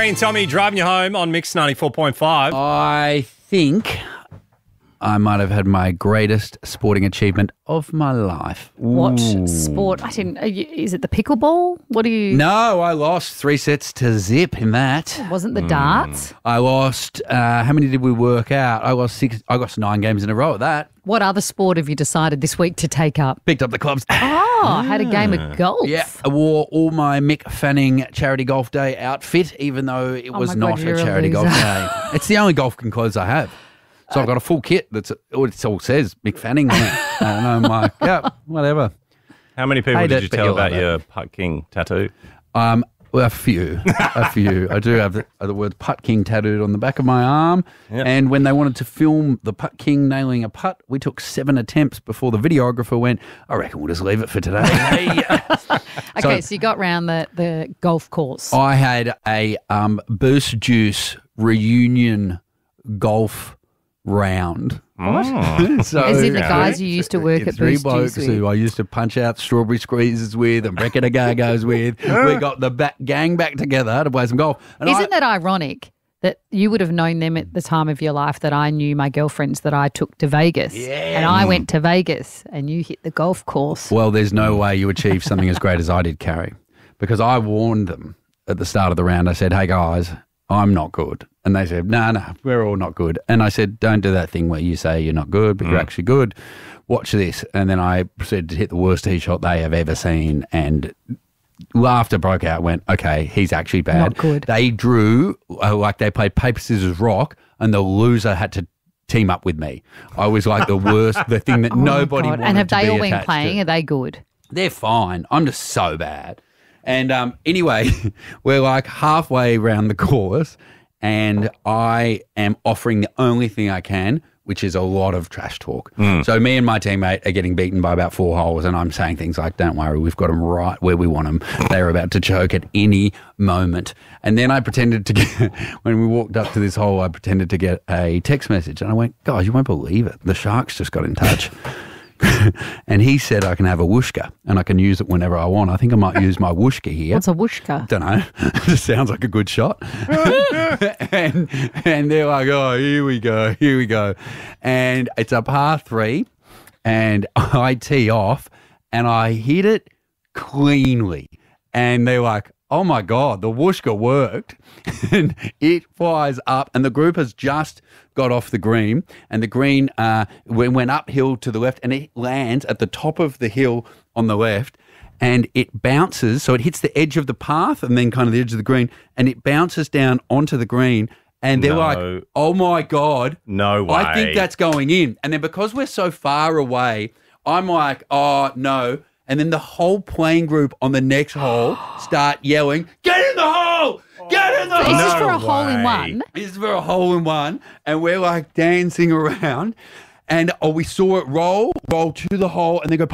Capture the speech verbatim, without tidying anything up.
Harry and Tommy driving you home on Mix ninety-four point five. I think I might have had my greatest sporting achievement of my life. What sport? I didn't. Are you, is it the pickleball? What do you? No, I lost three sets to zip in that. Wasn't the darts? I lost. Uh, how many did we work out? I lost six. I lost nine games in a row at that. What other sport have you decided this week to take up? Picked up the clubs. Oh, had a game of golf. Yeah, I wore all my Mick Fanning Charity Golf Day outfit, even though it Oh was my not God, you're a a charity golf loser. day. It's the only golfing clothes I have. So I've got a full kit that's it all says Mick Fanning on it. And I'm like, yeah, whatever. How many people Hate did it, you but tell you about love it. your Putt King tattoo? Um, well, a few, a few. I do have the, the word Putt King tattooed on the back of my arm. Yep. And when they wanted to film the Putt King nailing a putt, we took seven attempts before the videographer went, I reckon we'll just leave it for today. Okay, so, So- you got round the, the golf course. I had a um, Boost Juice reunion golf round. Mm. So, As in the okay. guys you used to work It's at three Boost blokes Juice who with. I used to punch out strawberry squeezes with and Brecken a Go-Go's with. We got the back, gang back together to play some golf. And Isn't I, that ironic that you would have known them at the time of your life that I knew my girlfriends that I took to Vegas? Yeah. And I went to Vegas and you hit the golf course. Well, there's no way you achieve something as great as I did, Carrie, because I warned them at the start of the round. I said, hey, guys, I'm not good. And they said, no, no, we're all not good. And I said, don't do that thing where you say you're not good, but you're actually good. Watch this. And then I proceeded to hit the worst tee shot they have ever seen. And laughter broke out, went, okay, he's actually bad. Not good. They drew, uh, like they played paper, scissors, rock, and the loser had to team up with me. I was like the worst, the thing that Oh, nobody God. wanted And have to they be all been attached playing? to. Are they good? They're fine. I'm just so bad. And um, anyway, we're like halfway around the course, and I am offering the only thing I can, which is a lot of trash talk. So me and my teammate are getting beaten by about four holes, and I'm saying things like, don't worry, we've got them right where we want them. They're about to choke at any moment. And then I pretended to get, when we walked up to this hole, I pretended to get a text message. And I went, guys, you won't believe it. The Sharks just got in touch. And he said I can have a whooshka and I can use it whenever I want. I think I might use my whooshka here. What's a whooshka? Don't know. Just sounds like a good shot. and and they're like, oh, here we go, here we go. And it's a par three, and I tee off, and I hit it cleanly. And they're like, oh my God, the whooshka worked. And it flies up, and the group has just got off the green, and the green uh, went went uphill to the left, and it lands at the top of the hill on the left, and it bounces. So it hits the edge of the path and then kind of the edge of the green, and it bounces down onto the green. And they're No. like, oh my God. No way. I think that's going in. And then because we're so far away, I'm like, oh, no. And then the whole playing group on the next hole start yelling, get in the hole! Get in the Is hole! this for No a hole in way. one? This is for a hole in one. And we're like dancing around. And oh, we saw it roll, roll to the hole, and then go